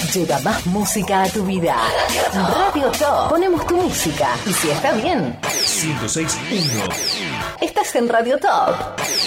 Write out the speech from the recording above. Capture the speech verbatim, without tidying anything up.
lleva más música a tu vida. Radio Top. Ponemos tu música. Y si está bien, ciento seis punto uno. estás en Radio Top.